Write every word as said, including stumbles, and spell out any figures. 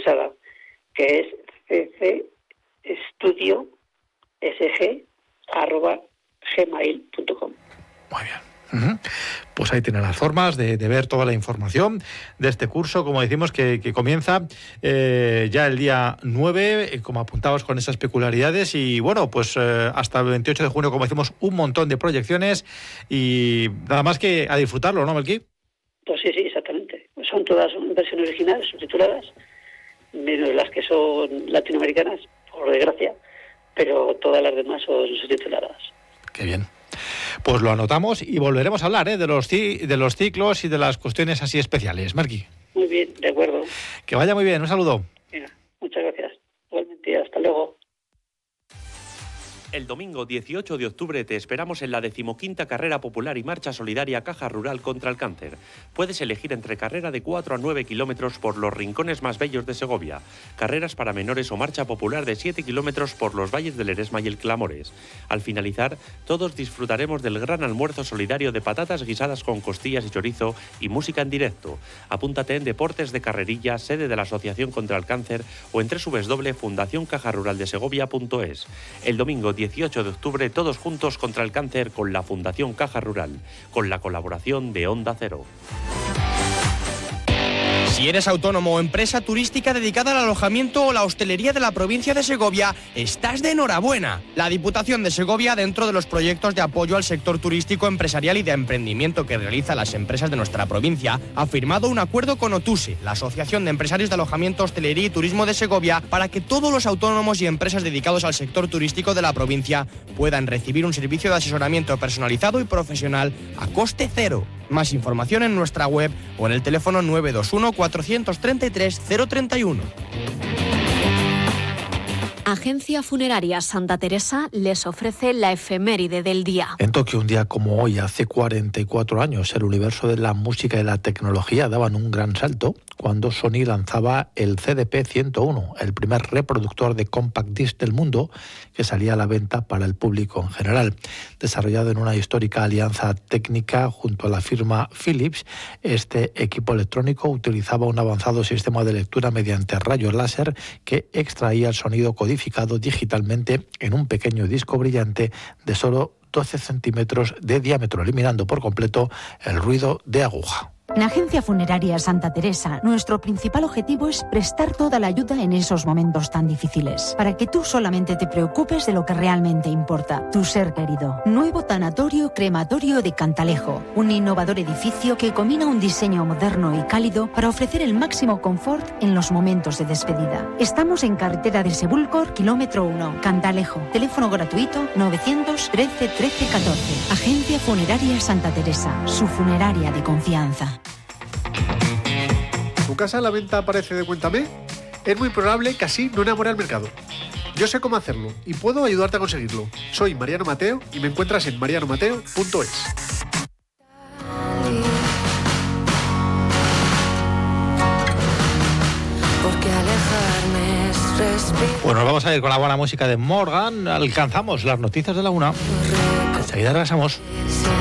interesada, que es ccstudiosg arroba gmail punto com. Muy bien. Uh-huh. Pues ahí tienen las formas de, de ver toda la información de este curso, como decimos, que, que comienza eh, ya el día nueve, eh, como apuntabas, con esas peculiaridades, y bueno, pues eh, hasta el veintiocho de junio, como decimos, un montón de proyecciones, y nada más que a disfrutarlo, ¿no, Melqui? Pues sí, sí, exactamente. Son todas versiones originales, subtituladas, menos las que son latinoamericanas, por desgracia, pero todas las demás son subtituladas. Qué bien. Pues lo anotamos y volveremos a hablar ¿eh? de los de los ciclos y de las cuestiones así especiales. Marqui. Muy bien, de acuerdo. Que vaya muy bien, un saludo. Venga, muchas gracias. Igualmente, hasta luego. El domingo dieciocho de octubre te esperamos en la decimoquinta Carrera Popular y Marcha Solidaria Caja Rural contra el Cáncer. Puedes elegir entre carrera de cuatro a nueve kilómetros por los rincones más bellos de Segovia, carreras para menores o marcha popular de siete kilómetros por los valles del Eresma y el Clamores. Al finalizar, todos disfrutaremos del gran almuerzo solidario de patatas guisadas con costillas y chorizo y música en directo. Apúntate en Deportes de Carrerilla, sede de la Asociación contra el Cáncer, o en doble u doble u doble u punto fundación caja rural de segovia punto es. El domingo dieciocho de octubre, todos juntos contra el cáncer con la Fundación Caja Rural, con la colaboración de Onda Cero. Si eres autónomo o empresa turística dedicada al alojamiento o la hostelería de la provincia de Segovia, estás de enhorabuena. La Diputación de Segovia, dentro de los proyectos de apoyo al sector turístico, empresarial y de emprendimiento que realizan las empresas de nuestra provincia, ha firmado un acuerdo con OTUSE, la Asociación de Empresarios de Alojamiento, Hostelería y Turismo de Segovia, para que todos los autónomos y empresas dedicados al sector turístico de la provincia puedan recibir un servicio de asesoramiento personalizado y profesional a coste cero. Más información en nuestra web o en el teléfono nueve dos uno, cuatro tres tres, cero tres uno. Agencia Funeraria Santa Teresa les ofrece la efeméride del día. En Tokio, un día como hoy, hace cuarenta y cuatro años, el universo de la música y la tecnología daban un gran salto cuando Sony lanzaba el C D P ciento uno, el primer reproductor de compact disc del mundo que salía a la venta para el público en general. Desarrollado en una histórica alianza técnica junto a la firma Philips, este equipo electrónico utilizaba un avanzado sistema de lectura mediante rayos láser que extraía el sonido codificado digitalmente en un pequeño disco brillante de solo doce centímetros de diámetro, eliminando por completo el ruido de aguja. En Agencia Funeraria Santa Teresa, nuestro principal objetivo es prestar toda la ayuda en esos momentos tan difíciles, para que tú solamente te preocupes de lo que realmente importa, tu ser querido. Nuevo tanatorio crematorio de Cantalejo, un innovador edificio que combina un diseño moderno y cálido para ofrecer el máximo confort en los momentos de despedida. Estamos en carretera de Sebúlcor, kilómetro uno, Cantalejo. Teléfono gratuito novecientos trece trece catorce. Agencia Funeraria Santa Teresa, su funeraria de confianza. ¿Tu casa a la venta aparece de Cuéntame? Es muy probable que así no enamore al mercado. Yo sé cómo hacerlo y puedo ayudarte a conseguirlo. Soy Mariano Mateo y me encuentras en mariano mateo punto es. Bueno, vamos a ir con la buena música de Morgan. Alcanzamos las noticias de la una. Enseguida regresamos.